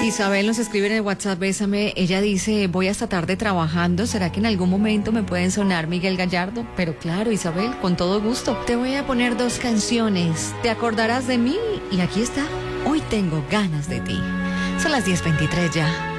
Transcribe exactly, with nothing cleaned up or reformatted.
Isabel nos escribe en el WhatsApp, Bésame. Ella dice, voy hasta tarde trabajando. ¿Será que en algún momento me pueden sonar Miguel Gallardo? Pero claro, Isabel, con todo gusto. Te voy a poner dos canciones. Te acordarás de mí y aquí está. Hoy tengo ganas de ti. Son las diez veintitrés ya.